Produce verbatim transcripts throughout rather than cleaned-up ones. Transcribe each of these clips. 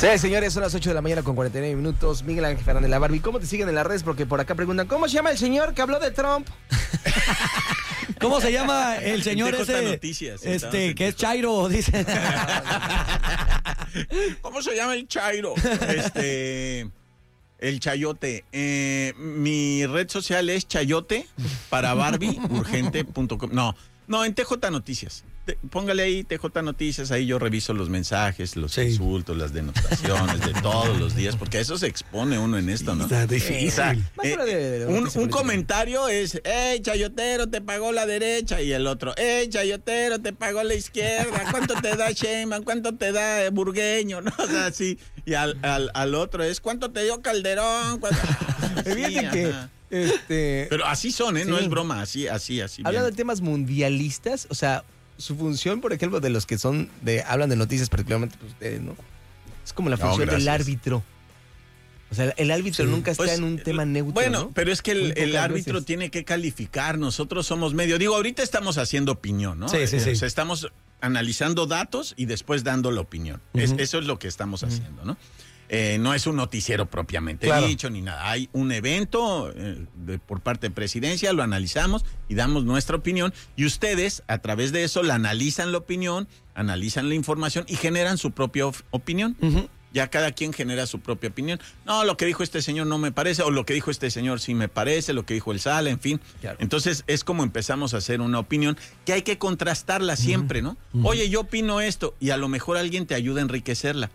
Sí, señores, son las ocho de la mañana con cuarenta y nueve minutos. Miguel Ángel Fernández, la Barbie. ¿Cómo te siguen en las redes? Porque por acá preguntan, ¿cómo se llama el señor que habló de Trump? ¿Cómo se llama el señor ese? Noticias, este, que es Chairo, dice. ¿Cómo se llama el Chairo? Este, el Chayote. Eh, mi red social es chayote para Barbie urgente punto com. No, no, en T J Noticias. Te, póngale ahí T J Noticias, ahí yo reviso los mensajes, los sí. insultos, las denotaciones de todos los días, porque a eso se expone uno en esto, ¿no? Está difícil. O sea, eh, un, un comentario es, ¡ey, chayotero, te pagó la derecha! Y el otro, ¡ey, chayotero, te pagó la izquierda! ¿Cuánto te da Sheinbaum? ¿Cuánto te da Burgueño? ¿No? O sea, sí. Y al, al, al otro es, ¿cuánto te dio Calderón? Fíjate que... Este... Pero así son, ¿eh? Sí. No es broma, así, así, así. Hablando de temas mundialistas, o sea... Su función, por ejemplo, de los que son de hablan de noticias, particularmente pues, ustedes, ¿no? Es como la función no, del árbitro. O sea, el árbitro sí. nunca está pues, en un tema neutro. Bueno, ¿no? pero es que el, el árbitro veces. tiene que calificar. Nosotros somos medio. Digo, ahorita estamos haciendo opinión, ¿no? Sí, sí, sí. O sea, estamos analizando datos y después dando la opinión. Uh-huh. es, eso es lo que estamos uh-huh. haciendo, ¿no? Eh, no es un noticiero propiamente claro. dicho ni nada. Hay un evento eh, de, por parte de presidencia, lo analizamos y damos nuestra opinión. Y ustedes, a través de eso, la analizan la opinión, analizan la información y generan su propia op- opinión. Uh-huh. Ya cada quien genera su propia opinión. No, lo que dijo este señor no me parece, o lo que dijo este señor sí me parece, lo que dijo el Sala, en fin. Claro. Entonces, es como empezamos a hacer una opinión que hay que contrastarla siempre, ¿no? Uh-huh. Oye, yo opino esto, y a lo mejor alguien te ayuda a enriquecerla.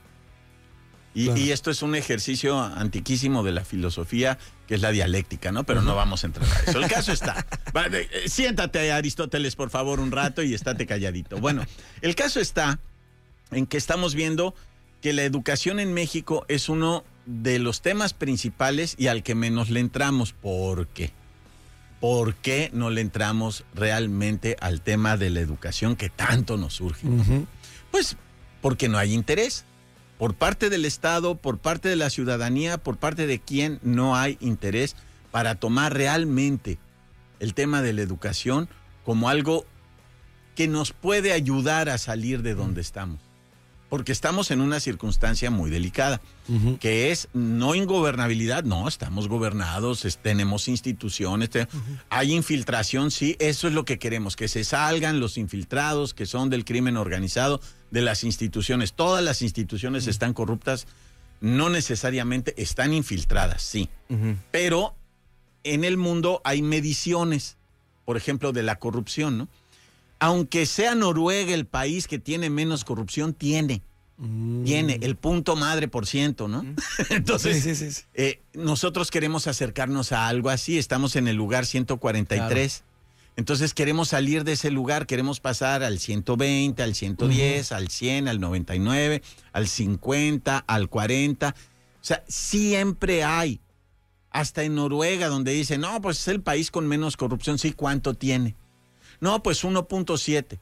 Y, claro. y esto es un ejercicio antiquísimo de la filosofía, que es la dialéctica, ¿no? Pero uh-huh. no vamos a entrar a eso. El caso está. Vale, eh, siéntate, Aristóteles, por favor, un rato y estate calladito. Bueno, el caso está en que estamos viendo que la educación en México es uno de los temas principales y al que menos le entramos. ¿Por qué? ¿Por qué no le entramos realmente al tema de la educación que tanto nos surge? Uh-huh. Pues porque no hay interés. Por parte del Estado, por parte de la ciudadanía, por parte de quien no hay interés para tomar realmente el tema de la educación como algo que nos puede ayudar a salir de donde estamos. Porque estamos en una circunstancia muy delicada, uh-huh. que es no ingobernabilidad, no, estamos gobernados, es, tenemos instituciones, te, uh-huh. hay infiltración, sí, eso es lo que queremos, que se salgan los infiltrados que son del crimen organizado de las instituciones. Todas las instituciones uh-huh. están corruptas, no necesariamente están infiltradas, sí, uh-huh. pero en el mundo hay mediciones, por ejemplo, de la corrupción, ¿no? Aunque sea Noruega el país que tiene menos corrupción, tiene, mm. tiene el punto madre por ciento, ¿no? Mm. Entonces, sí, sí, sí. Eh, nosotros queremos acercarnos a algo así, estamos en el lugar ciento cuarenta y tres, claro. Entonces queremos salir de ese lugar, queremos pasar al ciento veinte, al ciento diez, uh-huh. al cien, al noventa y nueve, al cincuenta, al cuarenta, o sea, siempre hay, hasta en Noruega donde dicen, no, pues es el país con menos corrupción, sí, ¿cuánto tiene? No, pues uno punto siete.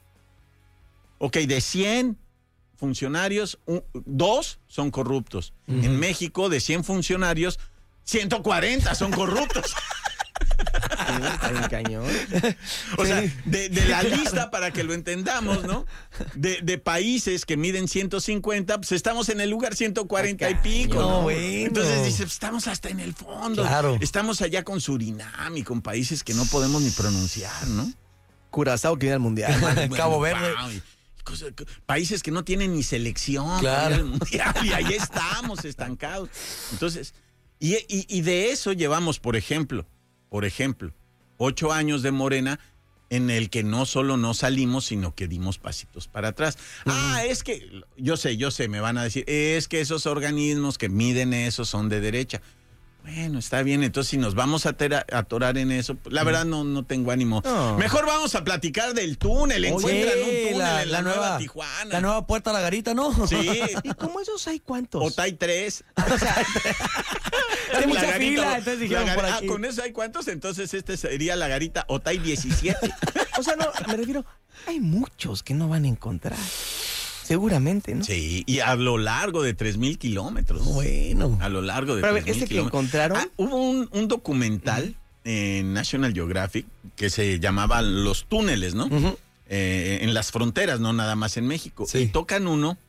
Ok, de cien funcionarios, un, dos son corruptos. Uh-huh. En México, de cien funcionarios, ciento cuarenta son corruptos. Sí, un cañón. O sea, de, de la lista, para que lo entendamos, ¿no? De, de países que miden ciento cincuenta, pues estamos en el lugar ciento cuarenta y pico, ¿no? No, bueno. Entonces dice, pues estamos hasta en el fondo. Claro. Estamos allá con Surinam y con países que no podemos ni pronunciar, ¿no? Curazao que viene al mundial. Bueno, Cabo Verde. Wow, cosas, países que no tienen ni selección claro. para ir al mundial, y ahí estamos estancados. Entonces, y, y, y de eso llevamos, por ejemplo, por ejemplo, ocho años de Morena en el que no solo no salimos, sino que dimos pasitos para atrás. Uh-huh. Ah, es que, yo sé, yo sé, me van a decir, es que esos organismos que miden eso son de derecha. Bueno, está bien, entonces si nos vamos a tera, atorar en eso, la verdad no, no tengo ánimo. Oh. Mejor vamos a platicar del túnel, encuentran un túnel la, en la, la nueva, nueva Tijuana. La nueva Puerta a la Garita, ¿no? Sí. ¿Y cómo esos hay cuántos? O hay tres. O sea, hay mucha garita, fila, entonces dijeron gar- por aquí. Ah, con eso hay cuántos, entonces este sería la garita Otay diecisiete. O sea, no, me refiero, hay muchos que no van a encontrar. Seguramente, ¿no? Sí, y a lo largo de tres mil kilómetros. Bueno. A lo largo de Pero a tres ver, mil ¿este que kilómetros. encontraron? Ah, hubo un, un documental uh-huh. en National Geographic que se llamaba Los túneles, ¿no? Uh-huh. Eh, en las fronteras, no nada más en México. Sí. Y tocan uno